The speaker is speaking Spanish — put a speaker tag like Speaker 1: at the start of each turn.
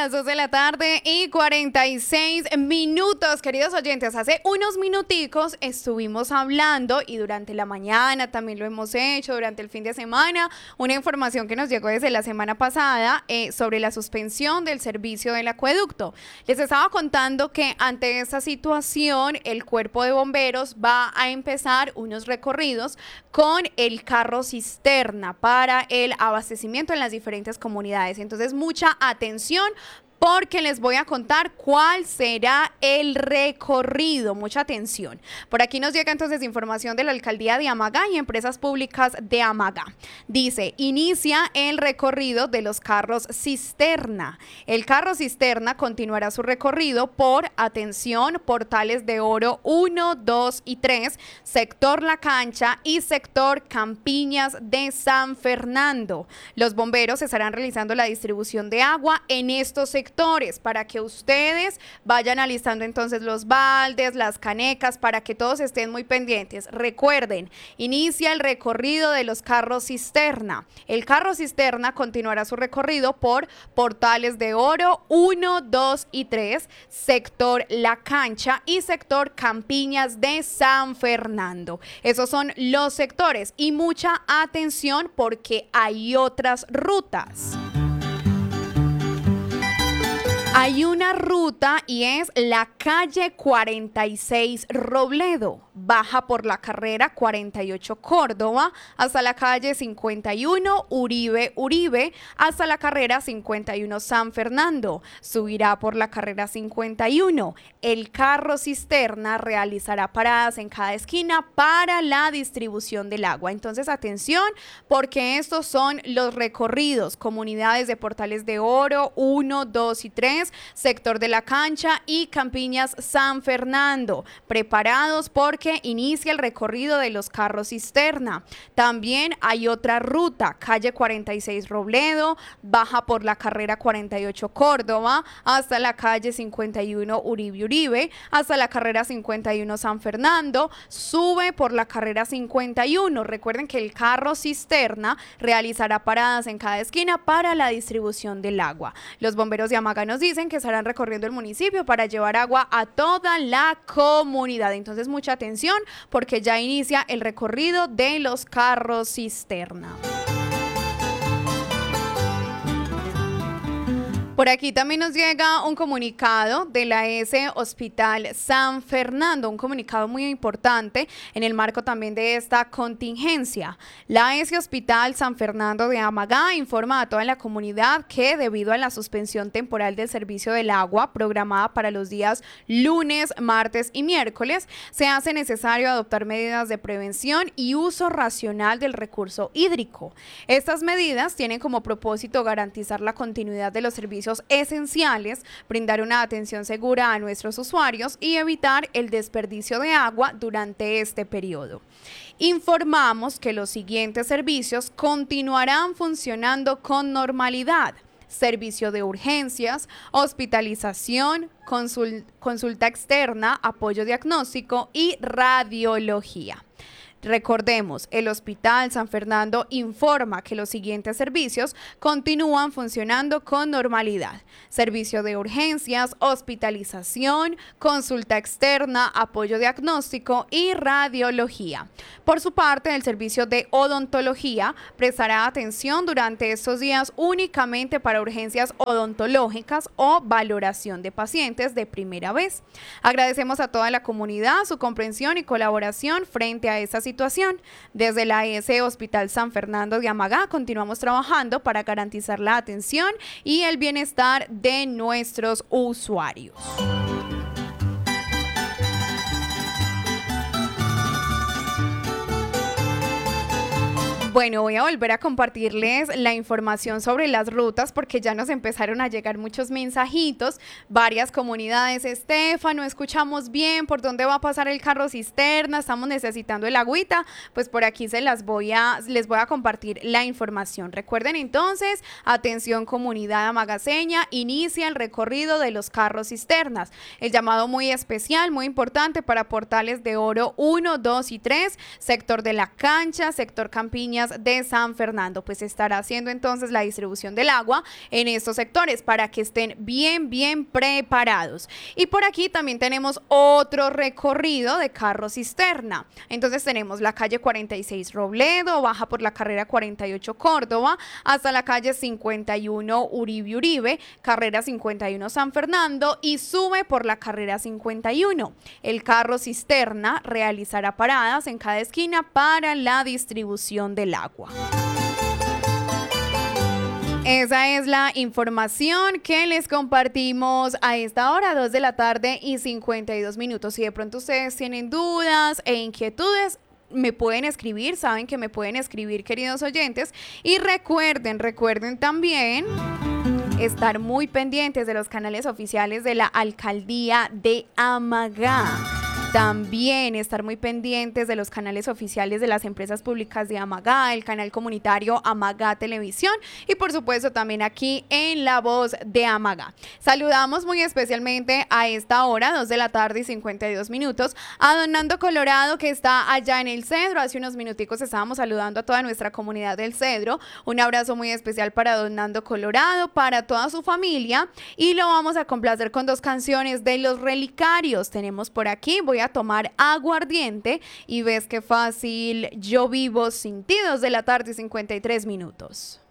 Speaker 1: las 2 de la tarde y 46 minutos, queridos oyentes. Hace unos minuticos estuvimos hablando y durante la mañana también lo hemos hecho, durante el fin de semana, una información que nos llegó desde la semana pasada sobre la suspensión del servicio del acueducto. Les estaba contando que ante esta situación el cuerpo de bomberos va a empezar unos recorridos con el carro cisterna para el abastecimiento en las diferentes comunidades. Entonces, mucha atención porque les voy a contar cuál será el recorrido. Mucha atención. Por aquí nos llega entonces información de la Alcaldía de Amagá y Empresas Públicas de Amagá. Dice, inicia el recorrido de los carros cisterna. El carro cisterna continuará su recorrido por, atención, Portales de Oro 1, 2 y 3, sector La Cancha y sector Campiñas de San Fernando. Los bomberos estarán realizando la distribución de agua en estos sectores para que ustedes vayan alistando entonces los baldes, las canecas, para que todos estén muy pendientes. Recuerden, inicia el recorrido de los carros cisterna. El carro cisterna continuará su recorrido por Portales de Oro 1, 2 y 3, sector La Cancha y sector Campiñas de San Fernando. Esos son los sectores y mucha atención porque hay otras rutas. Hay una ruta y es la calle 46 Robledo. Baja por la carrera 48 Córdoba hasta la calle 51 Uribe hasta la carrera 51 San Fernando. Subirá por la carrera 51. El carro cisterna realizará paradas en cada esquina para la distribución del agua. Entonces, atención, porque estos son los recorridos. Comunidades de Portales de Oro 1, 2 y 3, sector de La Cancha y Campiñas San Fernando. Preparados porque inicia el recorrido de los carros cisterna. También hay otra ruta, calle 46 Robledo, baja por la carrera 48 Córdoba hasta la calle 51 Uribe, hasta la carrera 51 San Fernando, sube por la carrera 51. Recuerden que el carro cisterna realizará paradas en cada esquina para la distribución del agua. Los bomberos de Amagá nos dicen que estarán recorriendo el municipio para llevar agua a toda la comunidad. Entonces, mucha atención porque ya inicia el recorrido de los carros cisterna. Por aquí también nos llega un comunicado de la S Hospital San Fernando, un comunicado muy importante en el marco también de esta contingencia. La S Hospital San Fernando de Amagá informa a toda la comunidad que debido a la suspensión temporal del servicio del agua programada para los días lunes, martes y miércoles, se hace necesario adoptar medidas de prevención y uso racional del recurso hídrico. Estas medidas tienen como propósito garantizar la continuidad de los servicios esenciales, brindar una atención segura a nuestros usuarios y evitar el desperdicio de agua durante este periodo. Informamos que los siguientes servicios continuarán funcionando con normalidad: servicio de urgencias, hospitalización, consulta externa, apoyo diagnóstico y radiología. Recordemos, el Hospital San Fernando informa que los siguientes servicios continúan funcionando con normalidad: servicio de urgencias, hospitalización, consulta externa, apoyo diagnóstico y radiología. Por su parte, el servicio de odontología prestará atención durante estos días únicamente para urgencias odontológicas o valoración de pacientes de primera vez. Agradecemos a toda la comunidad su comprensión y colaboración frente a esta situación. Desde la S Hospital San Fernando de Amagá continuamos trabajando para garantizar la atención y el bienestar de nuestros usuarios. Bueno, voy a volver a compartirles la información sobre las rutas porque ya nos empezaron a llegar muchos mensajitos, varias comunidades. Estefano, escuchamos bien por dónde va a pasar el carro cisterna, estamos necesitando el agüita, pues por aquí les voy a compartir la información. Recuerden entonces, atención comunidad amagaseña, inicia el recorrido de los carros cisternas. El llamado muy especial, muy importante para Portales de Oro 1, 2 y 3, sector de La Cancha, sector Campiñas áreas de San Fernando. Pues estará haciendo entonces la distribución del agua en estos sectores para que estén bien preparados. Y por aquí también tenemos otro recorrido de carro cisterna. Entonces tenemos la calle 46 Robledo, baja por la carrera 48 Córdoba hasta la calle 51 Uribe, carrera 51 San Fernando y sube por la carrera 51. El carro cisterna realizará paradas en cada esquina para la distribución del agua. Esa es la información que les compartimos a esta hora, 2 de la tarde y 52 minutos. Si de pronto ustedes tienen dudas e inquietudes, me pueden escribir, saben que me pueden escribir, queridos oyentes. Y recuerden también estar muy pendientes de los canales oficiales de la Alcaldía de Amagá. También estar muy pendientes de los canales oficiales de las empresas públicas de Amagá, el canal comunitario Amagá Televisión y por supuesto también aquí en La Voz de Amagá. Saludamos muy especialmente a esta hora, 2 de la tarde y 52 minutos, a don Nando Colorado que está allá en el Cedro. Hace unos minuticos estábamos saludando a toda nuestra comunidad del Cedro. Un abrazo muy especial para don Nando Colorado, para toda su familia y lo vamos a complacer con 2 canciones de Los Relicarios. Tenemos por aquí, voy a tomar aguardiente y ves qué fácil yo vivo sin ti, 2 de la tarde y 53 minutos.